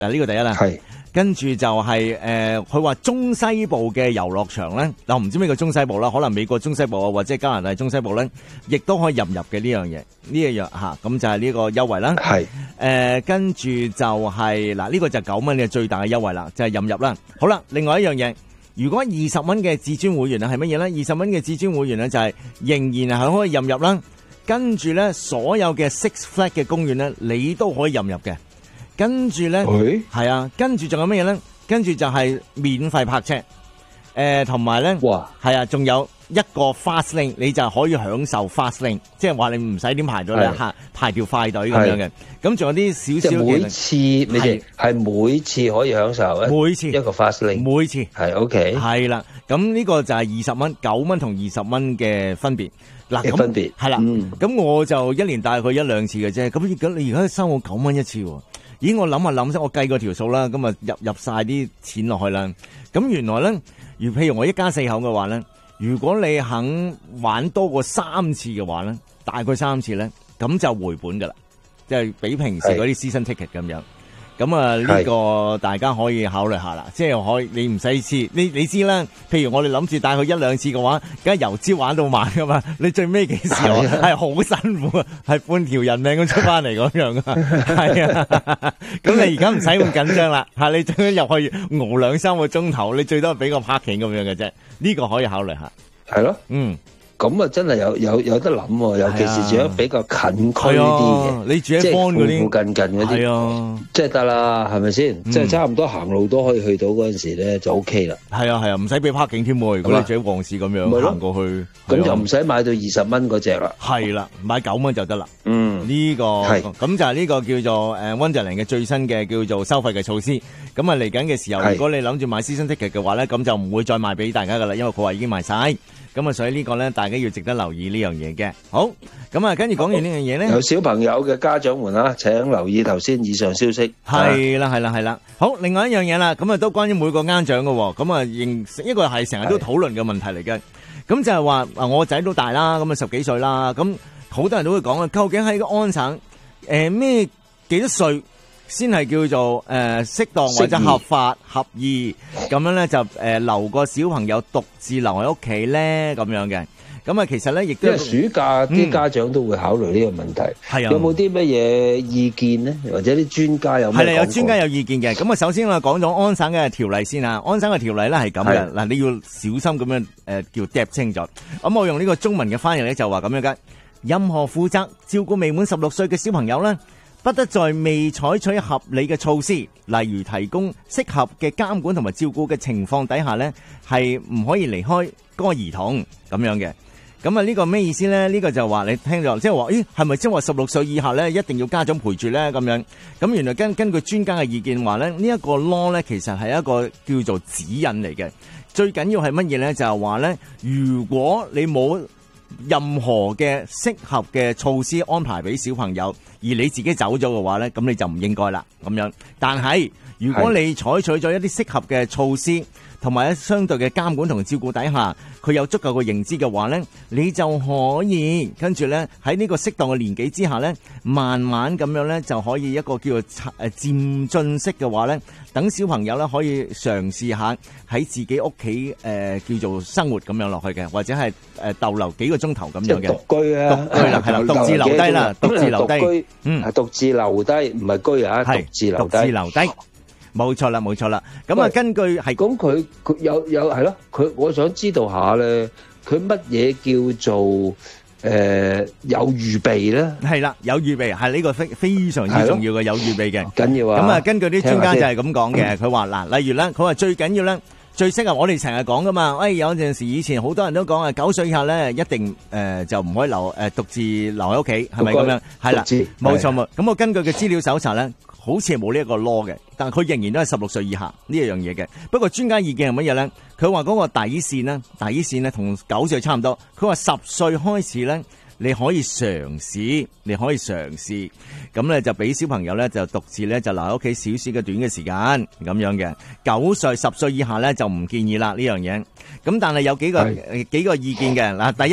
呢個第一啦。 係。 跟住就係佢話中西部嘅遊樂場咧，嗱唔知咩叫中西部啦，可能美國中西部啊，或者加拿大中西部咧，亦都可以入嘅呢樣嘢，呢一樣嚇，咁就係呢個優惠啦。 係。 跟住就係嗱，呢個就9蚊嘅最大嘅優惠啦，就係任入啦。好啦，另外一樣嘢，如果20蚊嘅至尊會員啊係乜嘢咧？20蚊嘅至尊會員咧就係仍然係可以任入啦。跟住咧，所有嘅 Six Flags 嘅公園咧，你都可以任入嘅。跟住咧，係啊，跟住仲有乜嘢咧？跟住就係免費泊車，同埋咧，係啊，仲有一個 Fast Lane， 你就可以享受 Fast Lane， 即係話你唔使點排隊咧，排條快隊咁樣嘅。咁仲有啲少少嘅， 每次你哋係每次可以享受每次一個 Fast Lane， 每次係 OK， 係啦。咁呢個就係20蚊，9蚊同20蚊嘅分別。嗱，咁分別係啦。咁我就一年帶佢1-2次嘅啫。咁你而家收我9蚊一次喎。咦，我諗下諗先，我計過條數啦，咁啊入晒啲錢落去啦。咁原來咧，譬如我一家4口嘅話咧，如果你肯玩多過3次嘅話咧，大概3次咧，咁就回本噶啦，即係比平時嗰啲 season ticket 咁樣。咁啊，呢個大家可以考慮下啦，即係可以你唔使試，你知啦。譬如我哋諗住帶佢1-2次嘅話，梗係由朝玩到晚噶嘛。你最尾幾時係好辛苦啊，係半條人命咁出翻嚟咁樣啊。係啊，咁你而家唔使咁緊張啦，吓你最多入去熬2-3個鐘頭，你最多俾個 parking 咁樣嘅啫。呢個可以考慮下。 係咯，咁啊，真係有得諗喎，尤其是住喺比較近區啲嘅， 你住喺方嗰啲附近嗰啲，即係得啦，係咪先？即係差唔多行路都可以去到嗰陣時咧，就 OK 啦。係啊，唔使俾 parking 添喎。如果你住喺旺市咁樣行過去， 咁就唔使買到20蚊嗰隻啦。 係啦，買9蚊就得啦。呢個咁就係呢個叫做Wonderland 嘅最新嘅叫做收費嘅措施。咁啊嚟緊嘅時候，如果你諗住買 season ticket 嘅話咧，咁就唔會再賣俾大家噶啦，因為佢話已經賣晒。咁啊，所以呢個咧，大家要值得留意呢樣嘢嘅。好，咁啊，跟住講完呢樣嘢咧， 有小朋友嘅家長們啊，請留意頭先以上消息。 係啦。好，另外一樣嘢啦，咁啊都關於每個家長嘅，咁啊一個係成日都討論嘅問題嚟嘅。咁就係話我個仔都大啦，咁啊10幾歲啦，咁好多人都會講啊，究竟喺個安省咩幾多歲先係叫做適當或者合法合意咁樣咧，就留個小朋友獨自留喺屋企咧咁樣嘅。咁啊，其實咧亦都因為暑假啲家長都會考慮呢個問題。係啊，有冇啲乜嘢意見咧？或者啲專家有咩講過？係啦，有專家有意見嘅。咁啊，首先我講咗安省嘅條例先啊。安省嘅條例咧係咁嘅嗱，你要小心咁樣叫 depth 清楚。咁我用呢個中文嘅翻譯咧就話咁樣嘅，任何負責照顧未滿16歲嘅小朋友咧，不得在未採取合理嘅措施，例如提供適合嘅監管同埋照顧嘅情況底下呢，係唔可以離開該兒童咁樣嘅。咁啊，呢個咩意思呢？呢個就話你聽咗，即係話，咦，係咪即係話16歲以下呢一定要家長陪住呢？咁樣咁原來根據專家嘅意見話呢，呢一個 law 呢其實係一個叫做指引嚟嘅。最緊要係乜嘢呢？就係話呢，如果你冇任何嘅適合嘅措施安排俾小朋友，而你自己走咗嘅話呢，咁你就唔應該啦咁樣。但係如果你採取咗一啲適合嘅措施，同埋喺相對嘅監管同照顧底下，佢有足夠嘅認知嘅話呢，你就可以跟住呢喺呢個適當嘅年紀之下呢，慢慢咁樣呢就可以一個叫做漸進式嘅話呢，等小朋友呢可以嘗試下喺自己屋企叫做生活咁樣落去嘅，或者係逗留幾個鐘頭咁樣嘅。獨居啊，獨居啦，係啦，獨自留低啦，獨自留低，係獨自留低，唔係居啊，獨自留低，獨自留低。冇錯啦，冇錯啦。咁啊，根據係咁，佢有係咯。佢我想知道下咧，佢乜嘢叫做有預備咧？係啦，有預備係呢個非常之重要嘅，有預備嘅緊要啊。咁啊，根據啲專家就係咁講嘅。佢話嗱，例如咧，佢話最緊要咧，最適合我哋成日講噶嘛。有陣時以前好多人都講啊，9歲以下咧一定就唔可以獨自留喺屋企，係咪咁樣？係啦，冇錯冇。咁我根據嘅資料搜查咧，好似係冇呢一個 law 嘅，但係佢仍然都係16歲以下呢一樣嘢嘅。不過專家意見係乜嘢咧？佢話嗰個底線咧同9歲差唔多。佢話10歲開始咧，你可以嘗試，咁咧就俾小朋友咧就獨自咧就留喺屋企少少嘅短嘅時間咁樣嘅。9歲10歲以下咧就唔建議啦呢樣嘢。咁但係有幾個意見嘅嗱，第一。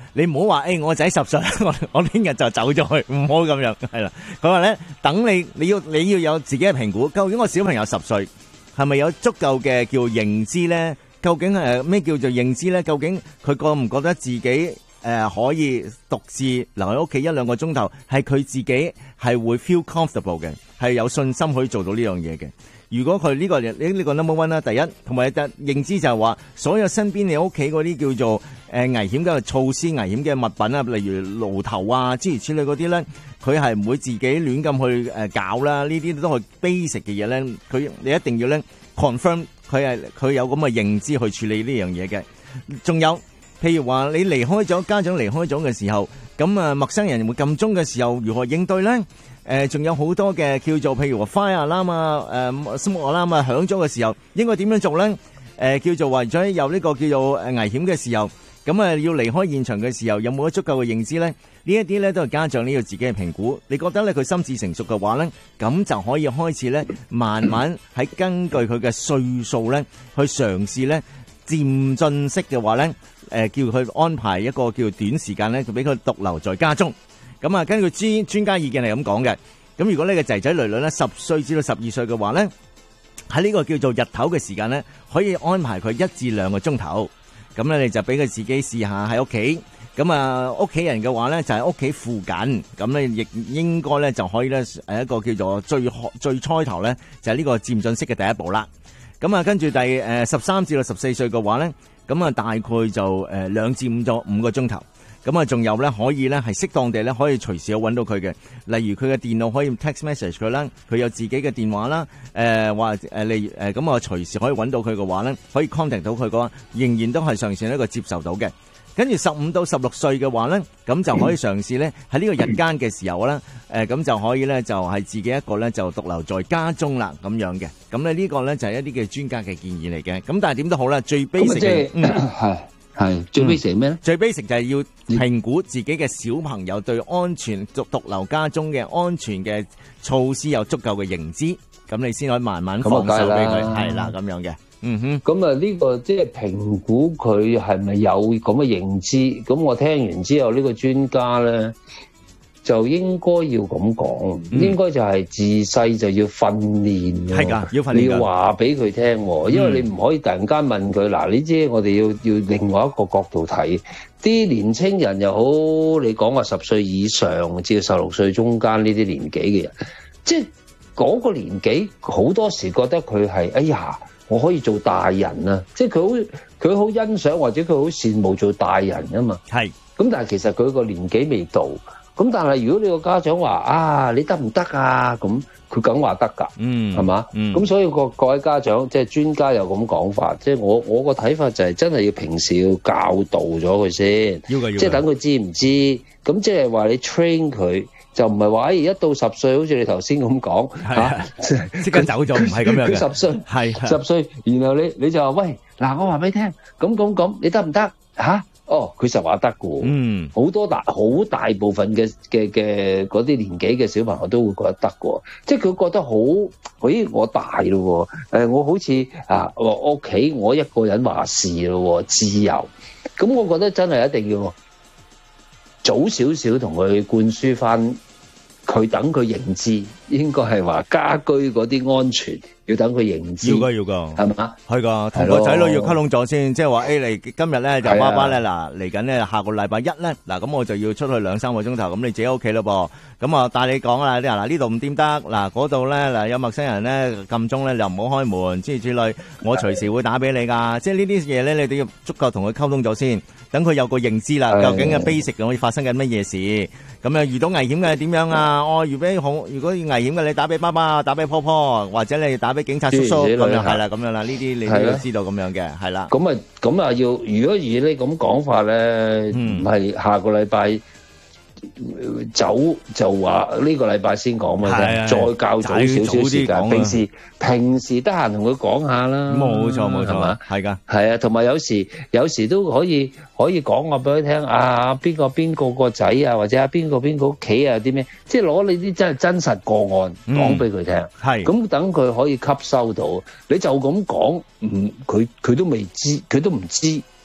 你唔好話我仔10歲，我聽日就走咗去，唔好咁樣，係啦。佢話咧，等你要有自己嘅評估，究竟個小朋友10歲係咪有足夠嘅叫認知咧？究竟咩叫做認知咧？究竟佢覺唔覺得自己可以獨自留喺屋企1-2個鐘頭，係佢自己係會 feel comfortable 嘅，係有信心可以做到呢樣嘢嘅。如果佢呢個 number one 啦，第一同埋認知就係話，所有身邊你屋企嗰啲叫做危險嘅措施、危險嘅物品啊，例如爐頭啊諸如此類嗰啲咧，佢係唔會自己亂咁去搞啦。呢啲都係 basic 嘅嘢咧，你一定要咧 confirm 佢有咁嘅認知去處理呢樣嘢嘅。仲有譬如話你家長離開咗嘅時候，咁陌生人會撳鐘嘅時候如何應對咧？仲有好多嘅叫做譬如話 fire alarm 啊、smoke alarm 啊響咗嘅時候，應該點樣做咧？叫做為咗有呢個叫做危險嘅時候，咁要離開現場嘅時候，有冇足夠嘅認知咧？呢一啲咧都係家長呢要自己嘅評估。你覺得咧佢心智成熟嘅話咧，咁就可以開始咧慢慢喺根據佢嘅歲數咧去嘗試咧漸進式嘅話咧，叫佢安排一個叫短時間咧，就俾佢獨留在家中。咁啊，根據專家意見係咁講嘅。咁如果呢個仔仔女女咧10歲至到12歲嘅話咧，喺呢個叫做日頭嘅時間咧，可以安排佢1至2個鐘頭。咁咧你就俾佢自己試下喺屋企。咁啊，屋企人嘅話咧就喺屋企附近。咁咧亦應該咧就可以咧一個叫做最初頭咧就係呢個漸進式嘅第一步啦。咁啊，跟住第13至到14歲嘅話咧，咁啊大概就2至5個鐘頭。咁啊，仲有咧，可以咧係適當地咧，可以隨時去揾到佢嘅。例如佢嘅電腦可以 text message 佢啦，佢有自己嘅電話啦，咁啊隨時可以揾到佢嘅話咧，可以 contact 到佢嘅話，仍然都係嘗試一個接受到嘅。跟住15到16歲嘅話咧，咁就可以嘗試咧喺呢個日間嘅時候啦，咁就可以咧就係自己一個咧就獨留在家中啦咁樣嘅。咁咧呢個咧就係一啲嘅專家嘅建議嚟嘅。咁但係點都好啦，最 basic 嘅係最 basic 咩咧？ 最 basic 就係要評估自己嘅小朋友對安全獨留家中嘅安全嘅措施有足夠嘅認知，咁你先可以慢慢放手俾佢，係啦咁樣嘅。咁啊呢個即係評估佢係咪有咁嘅認知？咁我聽完之後，呢個專家咧就應該要咁講，應該就係自細就要訓練， 係㗎，要訓練， 你要話俾佢聽，因為你唔可以突然間問佢。嗱，你知我哋要另外一個角度睇，啲年青人又好，你講話10歲以上至到16歲中間呢啲年紀嘅人，即係嗰個年紀好多時覺得佢係哎呀，我可以做大人啊！即係佢好欣賞或者佢好羨慕做大人啊嘛。係，咁但係其實佢個年紀未到。咁但係如果你個家長話啊，你得唔得啊？咁佢梗話得㗎，係嘛？咁所以各位家長即係專家有咁講法，即係我個睇法就係真係要平時要教導咗佢先，即係等佢知唔知？咁即係話你 train 佢，就唔係話一到10歲，好似你頭先咁講嚇， 即刻走咗，唔係咁樣嘅。 佢10歲，係10歲，然後你就話喂，嗱我話俾你聽，咁，你得唔得嚇？哦，佢實話得嘅，好大部分嘅嗰啲年紀嘅小朋友都會覺得得嘅，即係佢覺得好，咦我大咯，我好似屋企我一個人話事咯，自由，咁我覺得真係一定要早少少同佢灌輸翻，佢等佢認知，應該係話家居嗰啲安全。要等佢認知，要噶，係嘛？係噶， 同個仔女要溝通咗先，即係話你今日咧就爸爸咧嗱嚟緊咧下個禮拜1咧嗱，咁我就要出去2-3個鐘頭，咁你自己屋企咯噃，咁啊帶你講啦，嗱呢度唔掂得，嗱嗰度咧嗱有陌生人咧撳鐘咧又唔好開門，之類，我隨時會打俾你噶，即係呢啲嘢咧你哋要足夠同佢溝通咗先，等佢有個認知啦，究竟嘅 basic 可以發生緊乜嘢事，咁遇到危險嘅點樣啊？如果要危險嘅你打俾爸爸，打俾婆婆，或者你打俾警察叔叔咁樣，係啦咁樣啦，呢啲你都要知道咁樣嘅，係啦。 咁啊要，如果以你咁講法咧，唔係下個禮拜走就話呢個禮拜先講嘛，再較早少少時間。平時得閒同佢講下啦。 冇錯，係嘛？係噶。係啊，同埋有時都可以講話俾佢聽啊，邊個個仔啊，或者邊個屋企啊啲咩，即係攞你啲真實個案講俾佢聽。係。咁等佢可以吸收到。你就咁講，佢都未知，佢都唔知。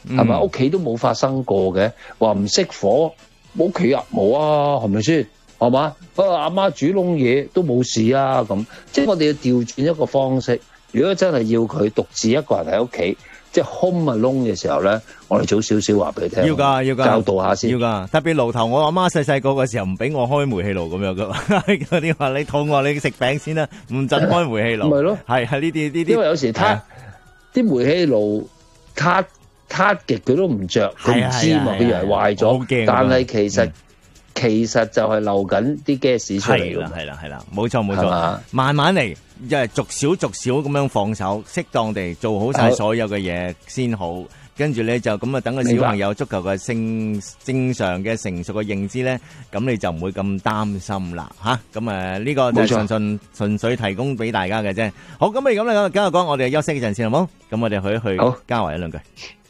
係咪？屋企都冇發生過嘅，話唔熄火，屋企啊冇啊，係咪先？係嘛？不過阿媽煮燶嘢都冇事啊，咁即係我哋要調轉一個方式。如果真係要佢獨自一個人喺屋企，即係 home alone 嘅時候咧，我哋早少少話俾佢聽， 要㗎， 教導下先。 要㗎，特別爐頭，我阿媽細個嘅時候唔俾我開煤氣爐咁樣㗎，嗰啲話你肚餓你食餅先啦，唔准開煤氣爐。咪咯，係呢啲。因為有時啲煤氣爐撻極佢都唔着，佢唔知嘛，佢以為壞咗，但係其實就係漏緊啲 gas 出嚟。係啦，冇錯，慢慢嚟，逐少咁樣放手，適當地做好晒所有嘅嘢先好。跟住咧就咁啊，等個小朋友足夠嘅正常嘅成熟嘅認知咧，咁你就唔會咁擔心啦吓。咁呢個就係純粹提供俾大家嘅啫。好，咁你咁咧，今日講我哋休息一陣先好冇？咁我哋去嘉華一兩句。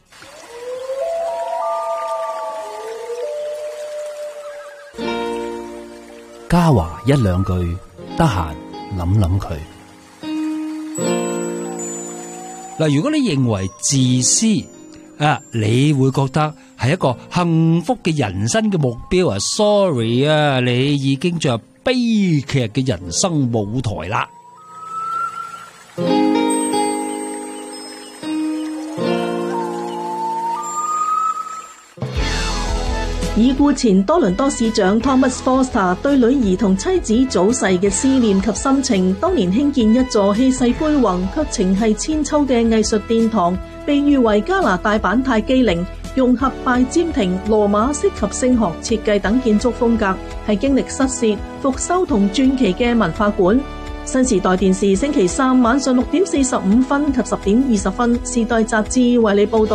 嘉華一兩句，得閒諗諗佢。嗱，如果你認為自私你會覺得係一個幸福嘅人生嘅目標啊 ？Sorry 啊，你已經進入悲劇嘅人生舞台啦。 已故前多倫多市長 Thomas Foster 對女兒同妻子早逝嘅思念及心情，當年興建一座氣勢恢宏卻情繫千秋嘅藝術殿堂，被譽為加拿大版泰姬陵，融合拜占庭、羅馬式及聖學設計等建築風格，係經歷失竊、復修同傳奇嘅文化館。新時代電視星期三晚上6點45分及10點20分，時代雜誌為你報道。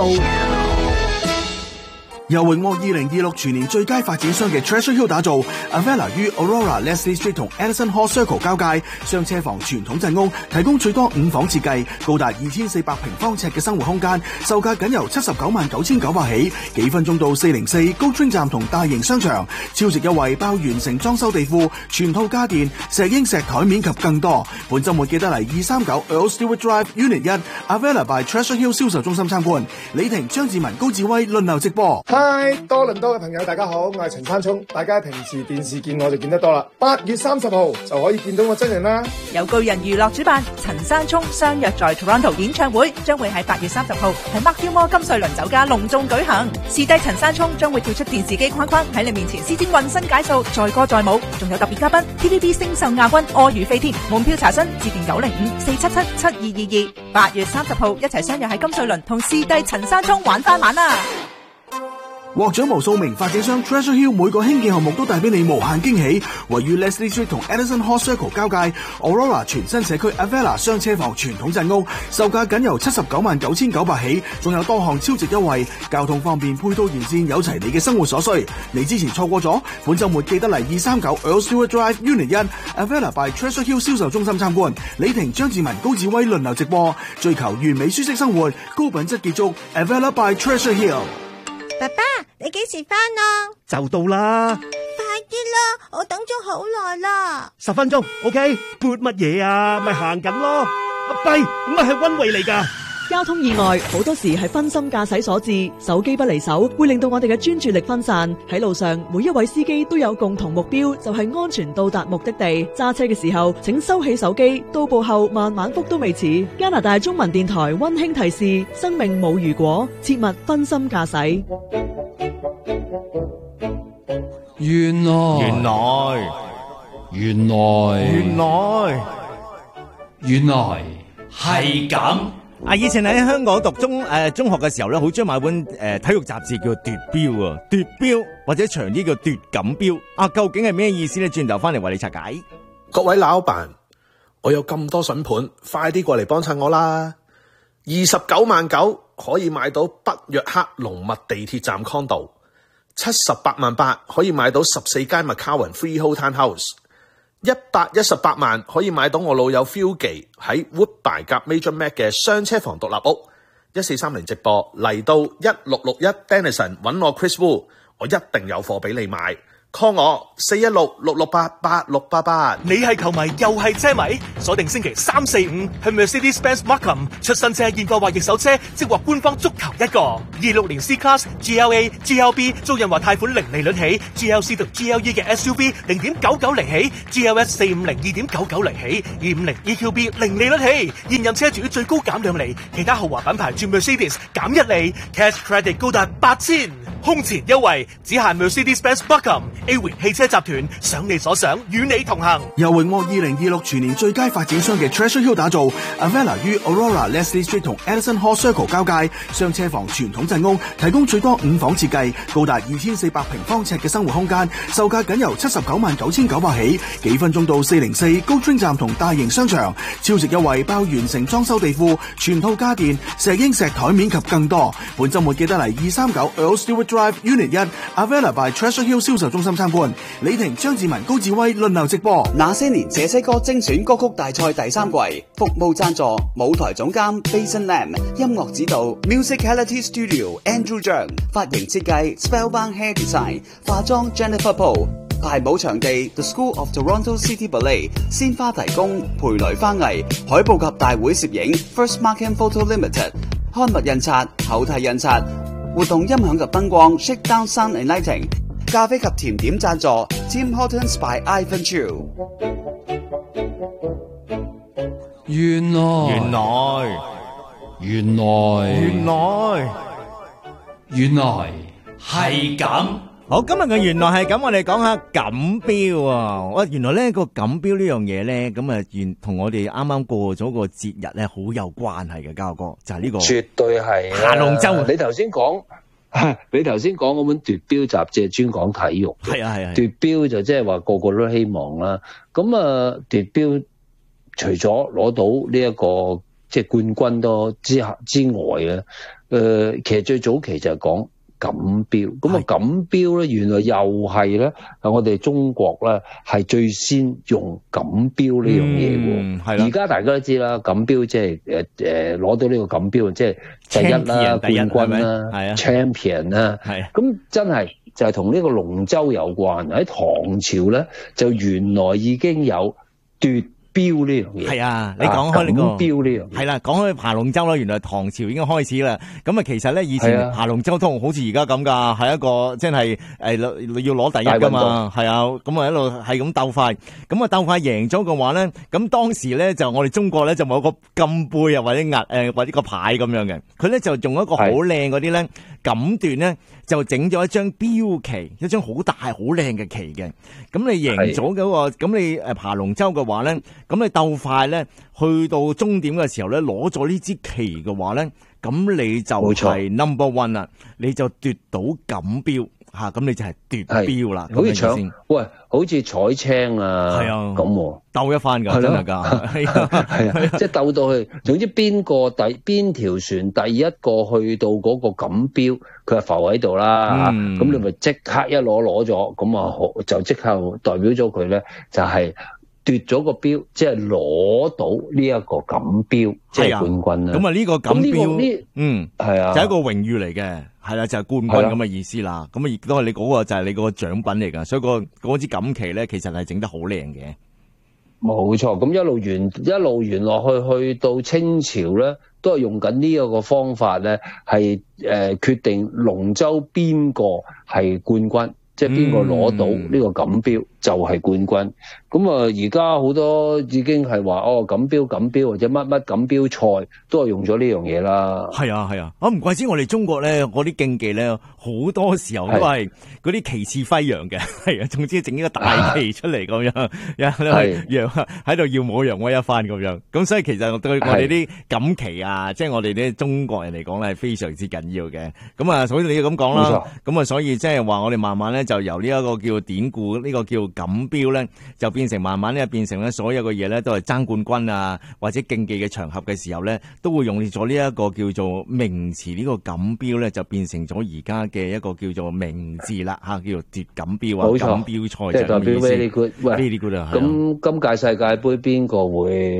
由榮獲2026全年最佳發展商嘅 Treasure Hill 打造 Avella 於 Aurora Leslie Street 同 Edison Hall Circle 交界，雙車房傳統鎮屋，提供最多5房設計，高達2400平方尺嘅生活空間，售價僅由799900起，幾分鐘到404高 Train 站同大型商場，超值優惠包完成裝修地庫、全套家電、石英石台面及更多。本週末記得嚟239 Earl Stewart Drive Unit 1 Avella by Treasure Hill 銷售中心參觀。李婷、張志文、高志威輪流直播。 嗨，多倫多嘅朋友大家好，我係陳山聰，大家平時電視見我就見得多啦。8月30號就可以見到我真人啦。 由巨人娛樂主辦，陳山聰相約在 Toronto 演唱會，將會喺8月30號喺 Mark Gilmore 金瑞麟酒家隆重舉行。視帝陳山聰將會跳出電視機框框，喺你面前施展渾身解數，載歌載舞，仲有特別嘉賓 TVB 星秀亞軍柯如飛天。門票查詢致電905-477-7222。8月30號一齊相約喺金瑞麟同視帝陳山聰玩翻晚啦！ 獲獎無數名發展商 Treasure Hill 每個興建項目都帶俾你無限驚喜。位於 Leslie Street 同 Edison Hall Circle 交界 Aurora 全新社區 Avella 雙車房傳統鎮屋，售價僅由799900起，仲有多項超值優惠，交通方便，配套完善，有齊你嘅生活所需。你之前錯過咗，本週末記得嚟239 Earl Stewart Drive Unit 1 Avella by Treasure Hill 銷售中心參觀。李婷、張志文、高志威輪流直播，追求完美舒適生活，高品質建築 Avella by Treasure Hill。 爸爸，你幾時返啊？ 就到啦！ 快啲啦，我等咗好耐啦。 10分鐘 ，OK？ 撥乜嘢啊？咪行緊咯。弊，乜係溫慧嚟㗎？ 交通意外好多時係分心駕駛所致，手機不離手會令到我哋嘅專注力分散。喺路上，每一位司機都有共同目標，就係安全到達目的地。揸車嘅時候，請收起手機，到步後慢慢覆都未遲。加拿大中文電台溫馨提示：生命冇如果，切勿分心駕駛。 原來係咁。 以前喺香港讀中學嘅時候咧，好中意買本體育雜誌叫奪標啊，奪標或者長啲叫奪錦標啊，究竟係咩意思咧？轉頭翻嚟為你拆解。 各位老闆，我有咁多筍盤，快啲過嚟幫襯我啦！29.9萬可以買到北約克龍脈地鐵站 condo，78.8萬可以買到14間 McCowan Freehold Townhouse。118萬可以買到我老友 Philgy 喺 Woodbine 夾 Major Mac 嘅雙車房獨立屋。1430直播嚟到1661 Denison 揾我 Chris Wu， 我一定有貨俾你買。 call 我416-668-8688。 你係球迷又係車迷，鎖定星期3、4、5去 Mercedes-Benz Markham 出新車現貨或二手車，即獲官方足球一個。26年 C-Class、GLA、GLB 租賃或貸款零利率起 ，GLC 同 GLE 嘅 SUV 0.99厘起 ，GLS 450 2.99厘起，250 EQB 零利率起。現任車主最高減2厘，其他豪華品牌轉 Mercedes 減1厘 ，Cash Credit 高達8000，空前優惠，只限 Mercedes-Benz Markham。A 榮汽車集團，想你所想，與你同行。 由榮獲2026全年最佳發展商嘅 Treasure Hill 打造 ，Avella 於 Aurora Leslie Street 同 Edison Hall Circle 交界，雙車房傳統陣屋，提供最多5房設計，高達2400平方尺嘅生活空間，售價僅由799900起，幾分鐘到404高端站同大型商場，超值優惠包完成裝修地庫、全套家電、石英石台面及更多。本週末記得嚟239 Earl Stewart Drive Unit 1 Avella by Treasure Hill 銷售中心參觀。李婷、張志文、高志威輪流直播。 那些年這些歌精選歌曲大賽第3季，服務贊助舞台總監 Bason Lam， 音樂指導 Musicality Studio Andrew Zhang， 髮型設計 Spellbound Hair Design， 化妝 Jennifer Poe， 排舞場地 The School of Toronto City Ballet， 鮮花提供培雷花藝，海報及大會攝影 First Markham Photo Limited， 刊物印刷、後替印刷，活動音響及燈光 Shakedown Sound and Lighting， 咖啡及甜點贊助 Tim Hortons by Ivan Chu。 原來係咁。 好，今日嘅原來係咁，我哋講下錦標啊！原來呢個錦標呢樣嘢咧，咁啊，同我哋啱啱過咗個節日咧，好有關係嘅，嘉哥就係呢個。 絕對係行龍舟。 你頭先講嗰本奪標雜誌專講體育嘅，係奪標就即係話個個都希望啦。咁啊，奪標除咗攞到呢一個即係冠軍之外咧，其實最早期就係講錦標。咁啊，錦標咧原來又係咧，我哋中國咧係最先用錦標呢樣嘢喎。而家大家都知啦，錦標即係攞到呢個錦標，即係第一啦、冠軍啦、champion 啦。咁真係就係同呢個龍舟有關。喺唐朝咧，就原來已經有奪標呢樣嘢。係啊，你講開呢個錦標呢樣係啦，講開爬龍舟啦，原來唐朝已經開始啦。咁啊，其實咧以前爬龍舟都好似而家咁噶，係一個真係要攞第一噶嘛，係啊，咁啊一路係咁鬥快，咁啊鬥快贏咗嘅話咧，咁當時咧就我哋中國咧就冇個金杯啊或者或者個牌咁樣嘅，佢咧就用一個好靚嗰啲咧錦緞咧就整咗一張標旗，一張好大好靚嘅旗嘅。咁你贏咗嗰個，咁你爬龍舟嘅話咧。咁你鬥快咧，去到終點嘅時候咧，攞咗呢支旗嘅話咧，咁你就係 number one 啦，你就奪到錦標吓，咁你就係奪標啦。好似搶，喂，好似彩青啊，係啊，咁鬥一番噶，真係噶，係啊，即係鬥到去，總之邊條船第一個去到嗰個錦標，佢係浮喺度啦，咁你咪即刻一攞咗，咁啊就即刻代表咗佢咧，就係。奪咗個標，即係攞到呢一個錦標，即係冠軍啦。咁啊，呢個錦標，係啊，就係一個榮譽嚟嘅，係啦，就係冠軍咁嘅意思啦。咁啊，亦都係你嗰個就係你個獎品嚟噶。所以嗰支錦旗咧，其實係整得好靚嘅。冇錯，咁一路沿落去到清朝咧，都係用緊呢一個方法咧，係決定龍舟邊個係冠軍。即係邊個攞到呢個錦標就係冠軍。咁啊，而家好多已經係話錦標或者乜錦標賽都係用咗呢樣嘢啦。係啊，唔怪之我哋中國咧，嗰啲競技咧好多時候都係嗰啲旗幟揮揚嘅，係啊，總之整呢個大旗出嚟咁樣，喺度耀武揚威一番咁樣。咁所以其實對我哋啲錦旗啊，即係我哋啲中國人嚟講咧係非常之緊要嘅。咁啊，所以你要咁講啦。咁啊，所以即係話我哋慢慢咧。就由呢一個叫典故，呢個叫錦標咧，就變成慢慢咧變成咧所有嘅嘢咧都係爭冠軍啊，或者競技嘅場合嘅時候咧，都會用咗呢一個叫做名詞，呢個錦標咧就變成咗而家嘅一個叫做名字啦嚇，叫做奪錦標啊，錦標賽就係咁嘅意思。Very good 啊！咁今屆世界盃邊個會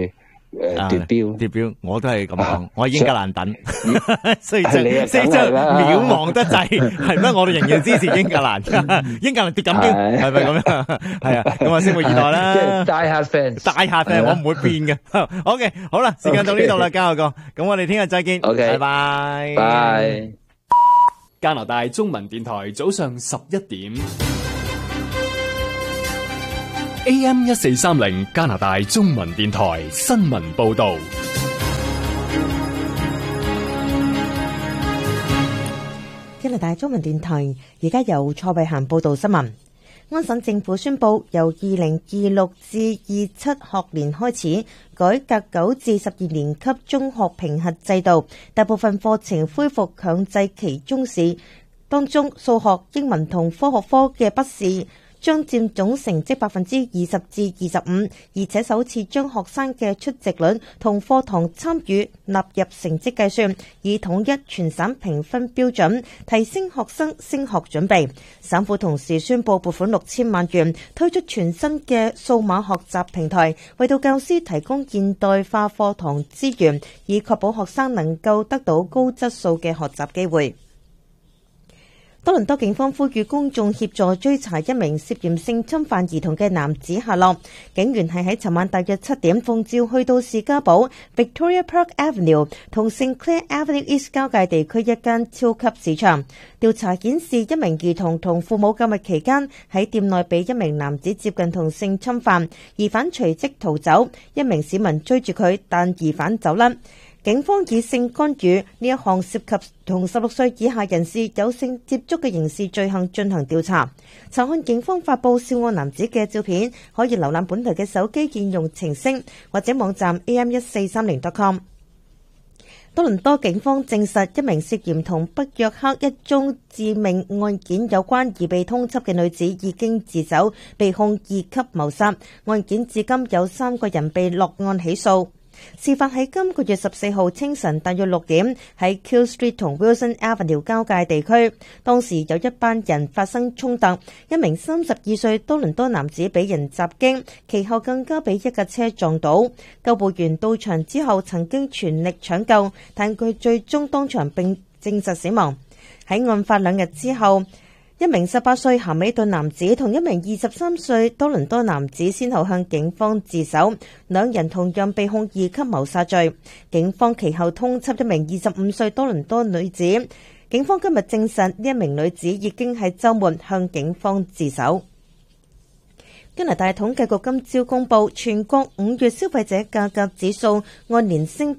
奪標， 我都係咁講，我係英格蘭等，所以就係渺茫得滯，係咩？我哋仍然支持英格蘭，英格蘭奪錦標，係咪咁樣？係啊，咁啊，拭目以待啦。 即係 die hard fans， 我唔會變嘅。OK， 好啦，時間到呢度啦，嘉樂哥，咁我哋聽日再見。 OK， 拜拜。 拜。 加拿大中文電台早上11點。AM 1430加拿大中文電台新聞報道。 加拿大中文電台而家由蔡慧嫻報道新聞。安省政府宣布，由2026至27學年開始，改革9至12年級中學評核制度，大部分課程恢復強制期中試，當中數學、英文同科學科嘅筆試將佔總成績20%至25%，而且首次將學生嘅出席率同課堂參與納入成績計算，以統一全省評分標準，提升學生升學準備。省府同時宣布撥款6000萬元，推出全新嘅數碼學習平台，為到教師提供現代化課堂資源，以確保學生能夠得到高質素嘅學習機會。多倫多警方呼籲公眾協助追查一名涉嫌性侵犯兒童嘅男子下落。警員係喺尋晚大約7點奉召去到士嘉堡 Victoria Park Avenue 同 Sinclair Avenue East 交界地區一間超級市場。調查顯示，一名兒童同父母購物期間喺店內被一名男子接近同性侵犯，疑犯隨即逃走。一名市民追住佢，但疑犯走甩。警方以性干預呢一項涉及同16歲以下人士有性接觸嘅刑事罪行進行調查。查看警方發佈涉案男子嘅照片，可以瀏覽本台嘅手機應用程式或者網站 am1430.com。多倫多警方證實，一名涉嫌同北約克一宗致命案件有關而被通緝嘅女子已經自首，被控2級謀殺。案件至今有3個人被落案起訴。事發喺今個月14號清晨大約6點，喺 Q Street 同 Wilson Avenue 交界地區，當時有一班人發生衝突，一名32歲多倫多男子俾人襲擊，其後更加俾一架車撞倒。救護員到場之後曾經全力搶救，但佢最終當場並證實死亡。喺案發2日之後，一名18歲咸美頓男子同一名23歲多倫多男子先後向警方自首，兩人同樣被控2級謀殺罪。警方其後通緝一名25歲多倫多女子。警方今日證實呢一名女子已經喺週末向警方自首。加拿大統計局今朝公布，全國5月消費者價格指數按年升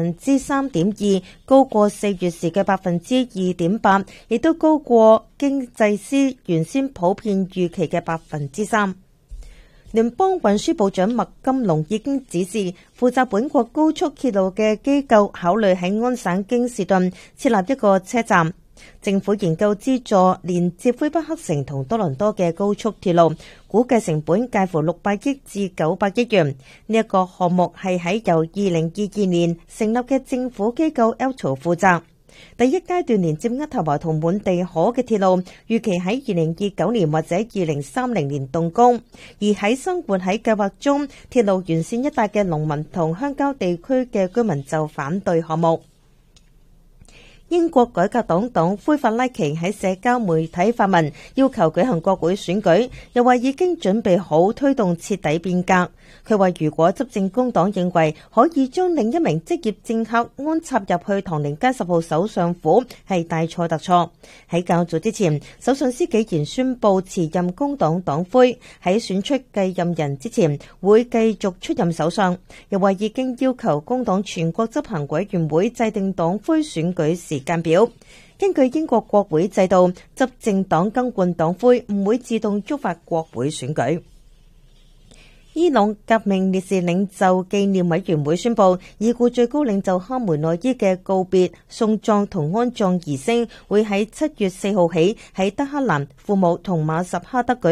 3.2%，高過4月時嘅2.8%，亦都高過經濟師原先普遍預期嘅3%。聯邦運輸部長麥金龍已經指示負責本國高速鐵路嘅機構考慮喺安省京士頓設立一個車站。政府研究資助連接魁北克城同多倫多嘅高速鐵路，估計成本介乎600億至900億元。呢一個項目係喺由2022年成立嘅政府機構 ALTO 負責。第一階段連接渥太華同滿地可嘅鐵路，預期喺2029年或者2030年動工。而喺生活喺計劃中，鐵路沿線一帶嘅農民同鄉郊地區嘅居民就反對項目。英國改革黨黨魁法拉奇喺社交媒體發文，要求舉行國會選舉，又話已經準備好推動徹底變革。佢話如果執政工黨認為可以將另一名職業政客安插入去唐寧街10號首相府，係大錯特錯。喺較早之前，首相施紀賢宣布辭任工黨黨魁，喺選出繼任人之前會繼續出任首相。又話已經要求工黨全國執行委員會制定黨魁選舉時間表。根據英國國會制度，執政黨更換黨魁唔會自動觸發國會選舉。伊朗革命烈士領袖紀念委員會宣布，已故最高領袖哈梅內伊嘅告別、送葬同安葬儀式會喺7月4號起喺德黑蘭、庫姆同馬什哈德舉行。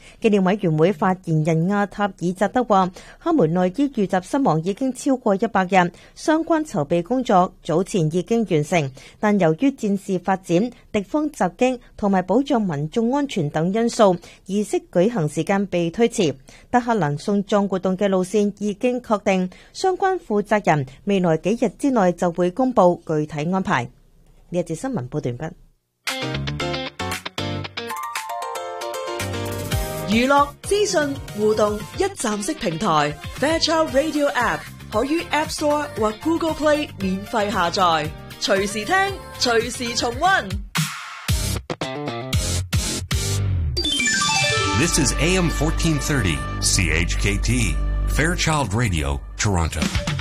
紀念委員會發言人亞塔爾扎德話，哈梅內伊遇襲身亡已經超過100日，相關籌備工作早前已經完成，但由於戰事發展、敵方襲擊同埋保障民眾安全等因素，儀式舉行時間被推遲。德黑蘭送葬活動嘅路線已經確定，相關負責人未來幾日之內就會公布具體安排。呢一節新聞報道完畢。 娛樂資訊互動一站式平台 Fairchild Radio App 可於 App Store 或 Google Play 免費下載，隨時聽，隨時重溫。 This is AM 1430 CHKT Fairchild Radio Toronto.